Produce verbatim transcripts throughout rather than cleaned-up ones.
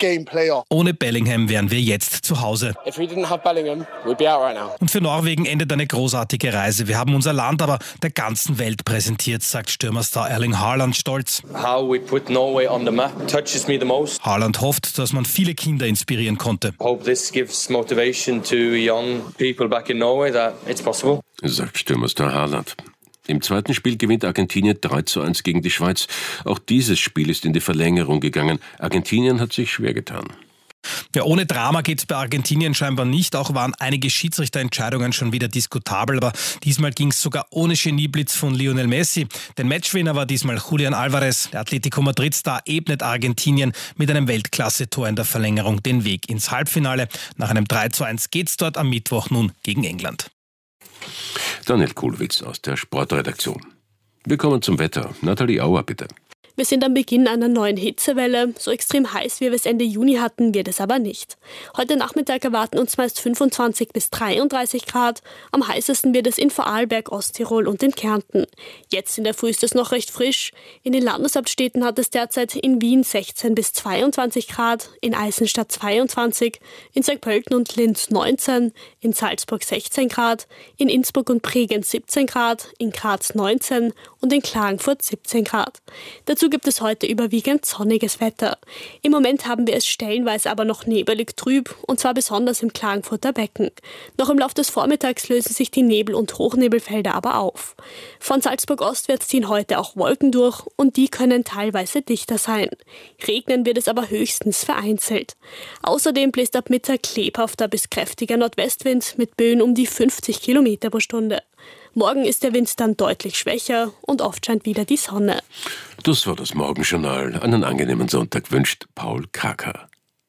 game player. Ohne Bellingham wären wir jetzt zu Hause. If we didn't have Bellingham, we'd be out right now. Und für Norwegen endet eine großartige Reise. Wir haben unser Land aber der ganzen Welt präsentiert, sagt Stürmerstar Erling Haaland stolz. How we put Norway on the map touches me the most. Haaland hofft, dass man viele Kinder inspirieren konnte. I hope this gives motivation to young people back in Norway that it's possible. Sagt Stürmerstar Haaland. Im zweiten Spiel gewinnt Argentinien drei zu eins gegen die Schweiz. Auch dieses Spiel ist in die Verlängerung gegangen. Argentinien hat sich schwer getan. Ja, ohne Drama geht es bei Argentinien scheinbar nicht. Auch waren einige Schiedsrichterentscheidungen schon wieder diskutabel. Aber diesmal ging es sogar ohne Genieblitz von Lionel Messi. Der Matchwinner war diesmal Julian Alvarez. Der Atletico Madrid-Star ebnet Argentinien mit einem Weltklasse-Tor in der Verlängerung den Weg ins Halbfinale. Nach einem drei zu eins geht's dort am Mittwoch nun gegen England. Daniel Kulwitz aus der Sportredaktion. Wir kommen zum Wetter. Nathalie Auer, bitte. Wir sind am Beginn einer neuen Hitzewelle. So extrem heiß, wie wir es Ende Juni hatten, wird es aber nicht. Heute Nachmittag erwarten uns meist fünfundzwanzig bis dreiunddreißig Grad. Am heißesten wird es in Vorarlberg, Osttirol und in Kärnten. Jetzt in der Früh ist es noch recht frisch. In den Landeshauptstädten hat es derzeit in Wien sechzehn bis zweiundzwanzig Grad, in Eisenstadt zweiundzwanzig, in Sankt Pölten und Linz neunzehn, in Salzburg sechzehn Grad, in Innsbruck und Bregenz siebzehn Grad, in Graz neunzehn und in Klagenfurt siebzehn Grad. Dazu gibt es heute überwiegend sonniges Wetter. Im Moment haben wir es stellenweise aber noch nebelig trüb, und zwar besonders im Klagenfurter Becken. Noch im Laufe des Vormittags lösen sich die Nebel- und Hochnebelfelder aber auf. Von Salzburg ostwärts ziehen heute auch Wolken durch, und die können teilweise dichter sein. Regnen wird es aber höchstens vereinzelt. Außerdem bläst ab Mittag lebhafter bis kräftiger Nordwestwind mit Böen um die fünfzig Kilometer pro Stunde. Morgen ist der Wind dann deutlich schwächer und oft scheint wieder die Sonne. Das war das Morgenjournal. Einen angenehmen Sonntag wünscht Paul Kraker.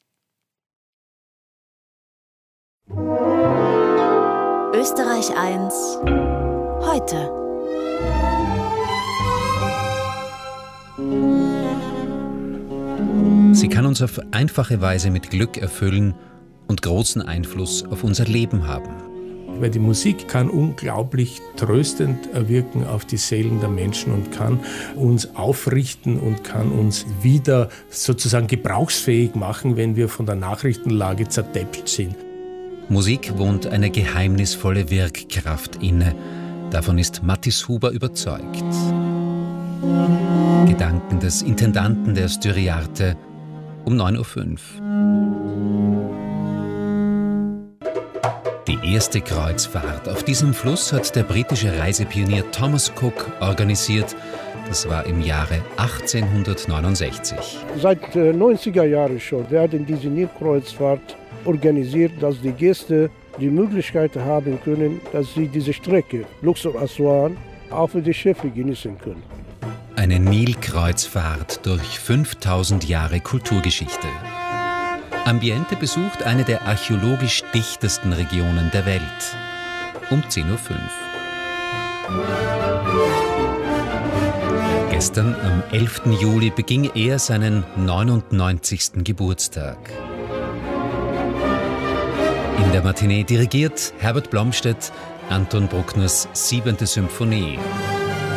Österreich eins. Heute. Sie kann uns auf einfache Weise mit Glück erfüllen und großen Einfluss auf unser Leben haben. Weil die Musik kann unglaublich tröstend wirken auf die Seelen der Menschen und kann uns aufrichten und kann uns wieder sozusagen gebrauchsfähig machen, wenn wir von der Nachrichtenlage zerdeppelt sind. Musik wohnt eine geheimnisvolle Wirkkraft inne. Davon ist Mathis Huber überzeugt. Gedanken des Intendanten der Styriarte um neun Uhr fünf. Die erste Kreuzfahrt auf diesem Fluss hat der britische Reisepionier Thomas Cook organisiert. Das war im Jahre achtzehnhundertneunundsechzig. Seit äh, neunziger Jahren schon werden diese Nilkreuzfahrt organisiert, dass die Gäste die Möglichkeit haben können, dass sie diese Strecke Luxor-Aswan auf die Schiffe genießen können. Eine Nilkreuzfahrt durch fünftausend Jahre Kulturgeschichte. Ambiente besucht eine der archäologisch dichtesten Regionen der Welt. Um zehn Uhr fünf. Gestern, am elften Juli, beging er seinen neunundneunzigsten Geburtstag. In der Matinee dirigiert Herbert Blomstedt Anton Bruckners siebente Symphonie.